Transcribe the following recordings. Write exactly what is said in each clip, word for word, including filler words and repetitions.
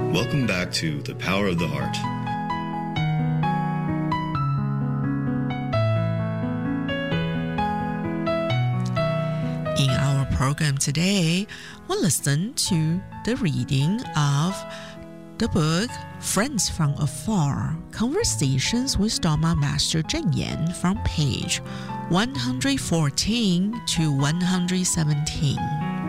Welcome back to The Power of the Heart. In our program today, we'll listen to the reading of the book Friends from Afar, Conversations with Dharma Master Cheng Yen from page one fourteen to one seventeen.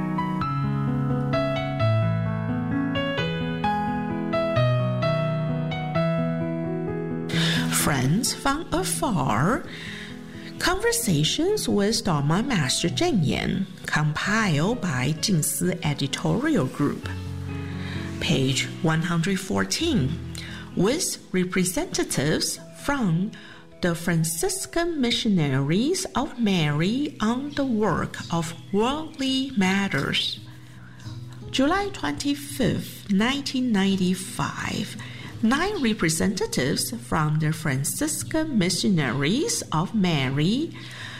Friends from Afar, Conversations with Dharma Master Cheng Yen, compiled by Jing Si Editorial Group. Page one fourteen, with representatives from the Franciscan Missionaries of Mary on the work of worldly matters. July twenty-fifth, nineteen ninety-five. Nine representatives from the Franciscan Missionaries of Mary,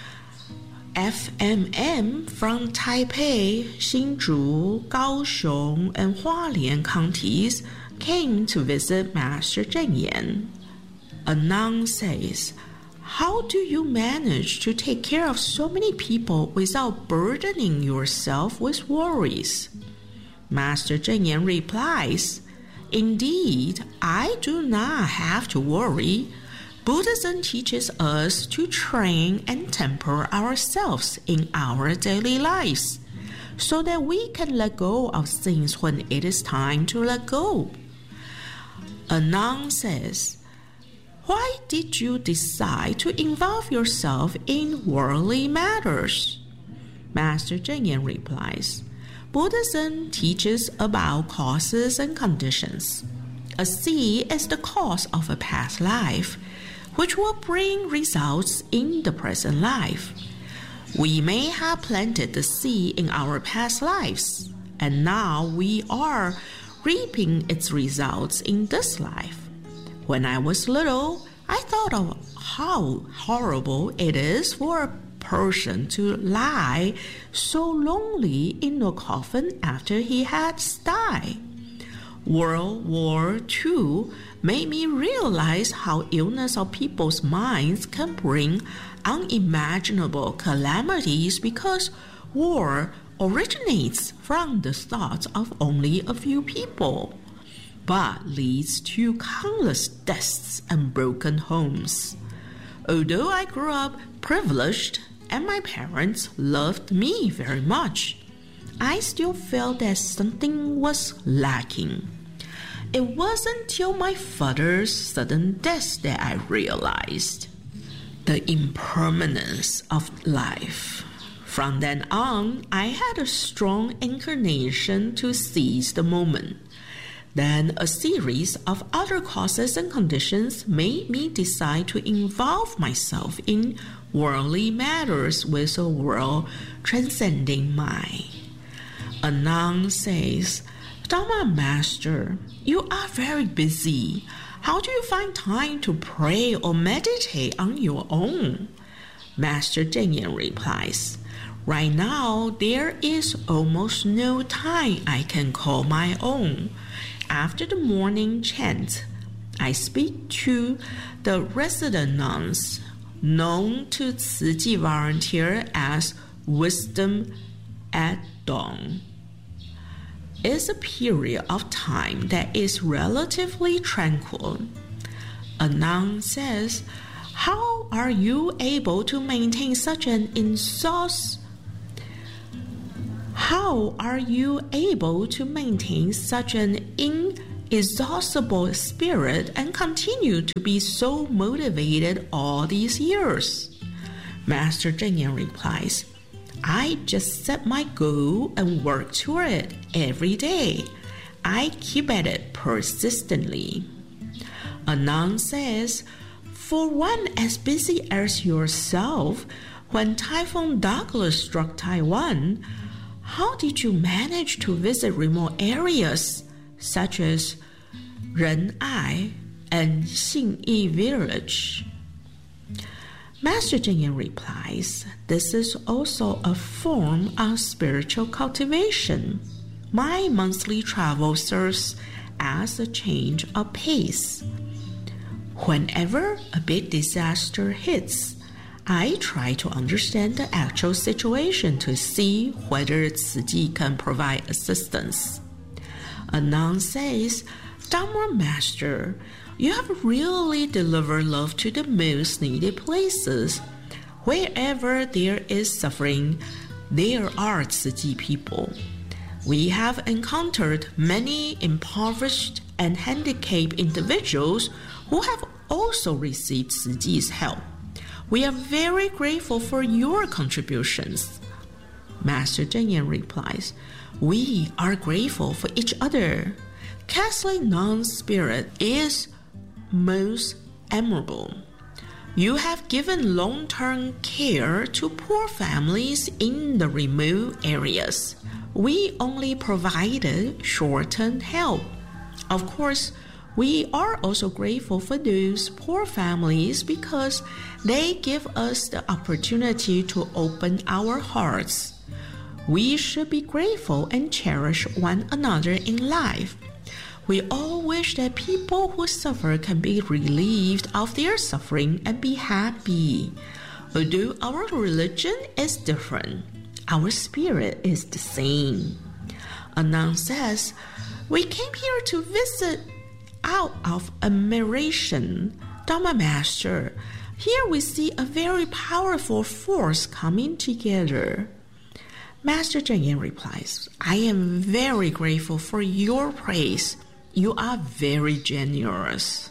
F M M, from Taipei, Hsinchu, Kaohsiung, and Hualien counties came to visit Master Cheng Yen. A nun says, "How do you manage to take care of so many people without burdening yourself with worries?" Master Cheng Yen replies, "Indeed, I do not have to worry. Buddhism teaches us to train and temper ourselves in our daily lives so that we can let go of things when it is time to let go." A nun says, "Why did you decide to involve yourself in worldly matters?" Master Cheng Yen replies, "Buddhism teaches about causes and conditions. A seed is the cause of a past life, which will bring results in the present life. We may have planted the seed in our past lives, and now we are reaping its results in this life. When I was little, I thought of how horrible it is for a person to lie so lonely in a coffin after he has died. World War Two made me realize how illness of people's minds can bring unimaginable calamities because war originates from the thoughts of only a few people, but leads to countless deaths and broken homes. Although I grew up privileged and my parents loved me very much, I still felt that something was lacking. It wasn't until my father's sudden death that I realized the impermanence of life. From then on, I had a strong inclination to seize the moment. Then a series of other causes and conditions made me decide to involve myself in worldly matters with a world transcending mine." A nun says, "Dharma Master, you are very busy. How do you find time to pray or meditate on your own?" Master Cheng Yen replies, "Right now, there is almost no time I can call my own. After the morning chant, I speak to the resident nuns, known to Tzu Chi volunteer as Wisdom at Dawn. It's a period of time that is relatively tranquil." A nun says, "How are you able to maintain such an exhaust? How are you able to maintain such an inexhaustible spirit and continue to be so motivated all these years?" Master Cheng Yen replies, "I just set my goal and work toward it every day. I keep at it persistently." A nun says, "For one as busy as yourself, when Typhoon Douglas struck Taiwan, how did you manage to visit remote areas such as Ren'ai and Xingyi village?" Master Cheng Yen replies, "This is also a form of spiritual cultivation. My monthly travel serves as a change of pace. Whenever a big disaster hits, I try to understand the actual situation to see whether Tzu Chi can provide assistance. A nun says, Dharma Master, you have really delivered love to the most needed places. Wherever there is suffering, there are Tzu Chi people. We have encountered many impoverished and handicapped individuals who have also received Tzu Chi's help. We are very grateful for your contributions. Master Cheng Yen replies, we are grateful for each other. Catholic nun's spirit is most admirable. You have given long-term care to poor families in the remote areas. We only provided short-term help. Of course, we are also grateful for those poor families because they give us the opportunity to open our hearts. We should be grateful and cherish one another in life. We all wish that people who suffer can be relieved of their suffering and be happy. Although our religion is different, our spirit is the same. A nun says, we came here to visit out of admiration. Dharma Master, here we see a very powerful force coming together. Master Cheng Yen replies, I am very grateful for your praise. You are very generous.